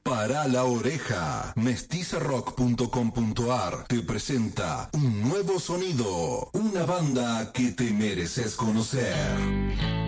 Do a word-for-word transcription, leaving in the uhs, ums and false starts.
Para la oreja, mestizarock punto com punto ar te presenta un nuevo sonido, una banda que te mereces conocer.